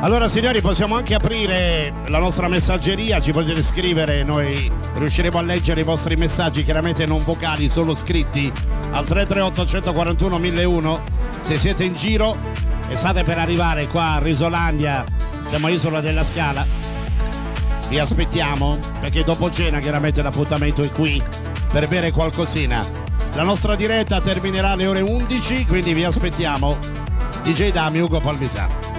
Allora signori, possiamo anche aprire la nostra messaggeria, ci potete scrivere, noi riusciremo a leggere i vostri messaggi, chiaramente non vocali, solo scritti, al 338 141 1001. Se siete in giro e state per arrivare qua a Risolandia, siamo a Isola della Scala, vi aspettiamo, perché dopo cena chiaramente l'appuntamento è qui per bere qualcosina. La nostra diretta terminerà alle ore 11, quindi vi aspettiamo. DJ Dami, Ugo Palmisano.